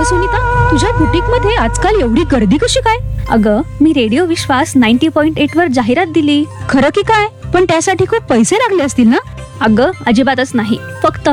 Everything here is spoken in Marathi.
सुनीता, तुझ्या बुटीक मध्ये आजकाल एवढी गर्दी कशी काय? अगं, मी रेडिओ विश्वास 90.8 वर जाहिरात दिली. खरं की काय? पण त्यासाठी खूप पैसे लागले असतील ना? अगं, अजिबातच नाही. फक्त